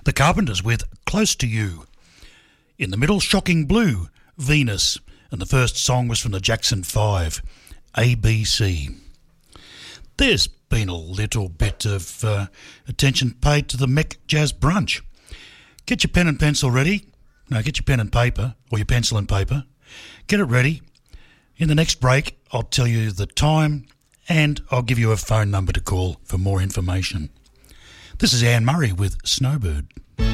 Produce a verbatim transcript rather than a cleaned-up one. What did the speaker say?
The Carpenters with Close to You. In the middle, Shocking Blue, Venus. And the first song was from the Jackson five, A B C. There's been a little bit of uh, attention paid to the Mech Jazz Brunch. Get your pen and pencil ready. No, get your pen and paper, or your pencil and paper. Get it ready. In the next break, I'll tell you the time and I'll give you a phone number to call for more information. This is Anne Murray with Snowbird.